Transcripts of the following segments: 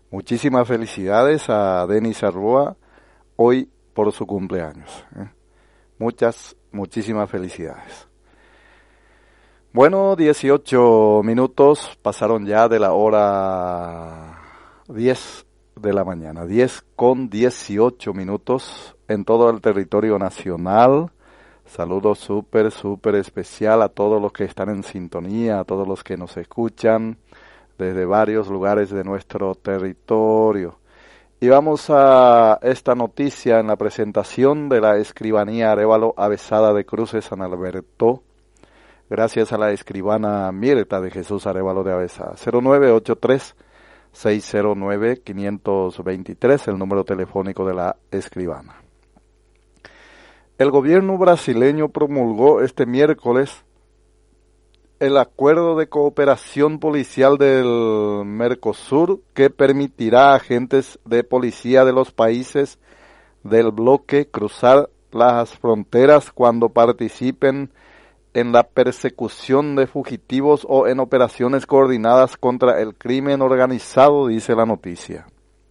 Muchísimas felicidades a Denis Arrua hoy por su cumpleaños. Muchísimas felicidades. Bueno, 18 minutos pasaron ya de la hora 10 de la mañana. 10:18 minutos en todo el territorio nacional. Saludo súper especial a todos los que están en sintonía, a todos los que nos escuchan desde varios lugares de nuestro territorio. Y vamos a esta noticia en la presentación de la Escribanía Arévalo Avezada de Cruces San Alberto, gracias a la escribana Mirta de Jesús Arévalo de Avezada. 0983-609-523, el número telefónico de la escribana. El gobierno brasileño promulgó este miércoles el acuerdo de cooperación policial del Mercosur que permitirá a agentes de policía de los países del bloque cruzar las fronteras cuando participen en la persecución de fugitivos o en operaciones coordinadas contra el crimen organizado, dice la noticia.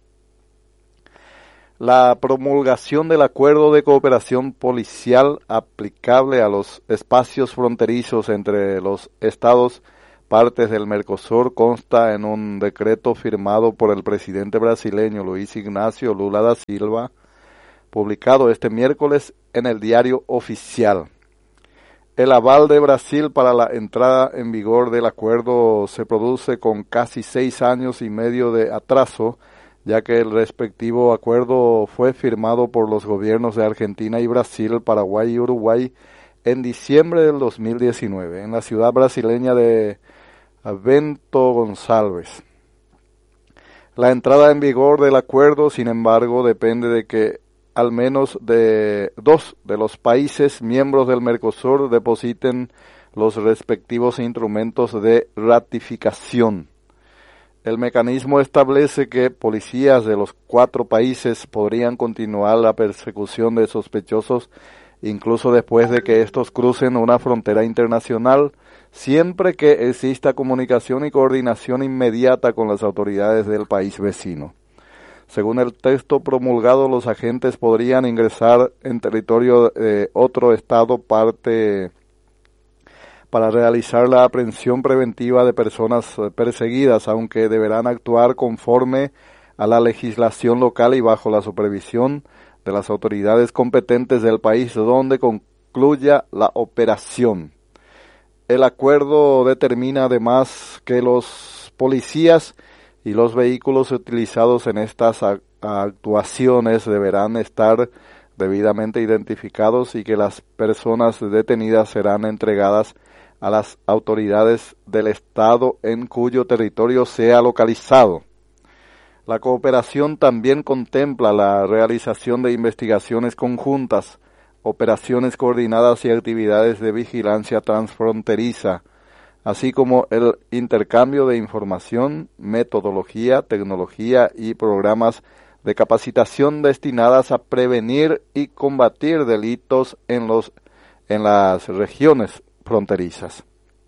La promulgación del acuerdo de cooperación policial aplicable a los espacios fronterizos entre los estados partes del Mercosur consta en un decreto firmado por el presidente brasileño Luiz Inácio Lula da Silva, publicado este miércoles en el Diario Oficial. El aval de Brasil para la entrada en vigor del acuerdo se produce con casi 6 años y medio de atraso, ya que el respectivo acuerdo fue firmado por los gobiernos de Argentina y Brasil, Paraguay y Uruguay en diciembre del 2019, en la ciudad brasileña de Bento Gonçalves. La entrada en vigor del acuerdo, sin embargo, depende de que al menos de 2 de los países miembros del Mercosur depositen los respectivos instrumentos de ratificación. El mecanismo establece que policías de los 4 países podrían continuar la persecución de sospechosos incluso después de que estos crucen una frontera internacional, siempre que exista comunicación y coordinación inmediata con las autoridades del país vecino. Según el texto promulgado, los agentes podrían ingresar en territorio de otro estado parte para realizar la aprehensión preventiva de personas perseguidas, aunque deberán actuar conforme a la legislación local y bajo la supervisión de las autoridades competentes del país donde concluya la operación. El acuerdo determina además que los policías y los vehículos utilizados en estas actuaciones deberán estar debidamente identificados y que las personas detenidas serán entregadas a las autoridades del Estado en cuyo territorio sea localizado. La cooperación también contempla la realización de investigaciones conjuntas, operaciones coordinadas y actividades de vigilancia transfronteriza, así como el intercambio de información, metodología, tecnología y programas de capacitación destinadas a prevenir y combatir delitos en las regiones fronterizas.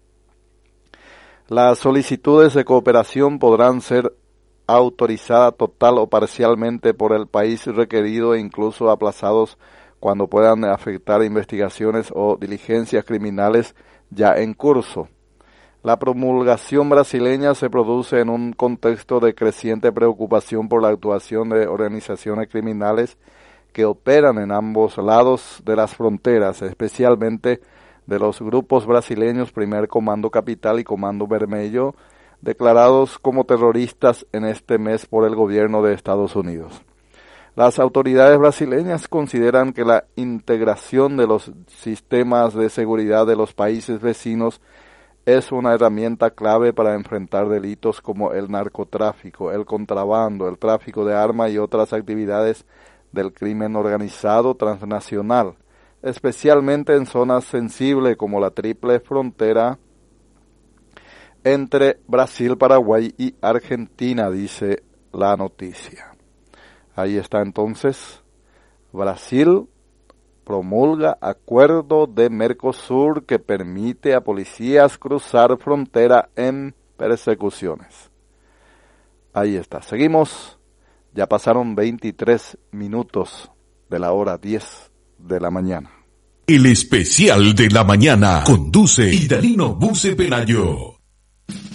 Las solicitudes de cooperación podrán ser autorizadas total o parcialmente por el país requerido e incluso aplazados cuando puedan afectar investigaciones o diligencias criminales ya en curso. La promulgación brasileña se produce en un contexto de creciente preocupación por la actuación de organizaciones criminales que operan en ambos lados de las fronteras, especialmente de los grupos brasileños Primer Comando Capital y Comando Vermelho, declarados como terroristas en este mes por el gobierno de Estados Unidos. Las autoridades brasileñas consideran que la integración de los sistemas de seguridad de los países vecinos es una herramienta clave para enfrentar delitos como el narcotráfico, el contrabando, el tráfico de armas y otras actividades del crimen organizado transnacional, especialmente en zonas sensibles como la triple frontera entre Brasil, Paraguay y Argentina, dice la noticia. Ahí está entonces, Brasil promulga acuerdo de Mercosur que permite a policías cruzar frontera en persecuciones. Ahí está. Seguimos. Ya pasaron 23 minutos de la hora 10 de la mañana. El especial de la mañana conduce Idalino Buce Pelayo.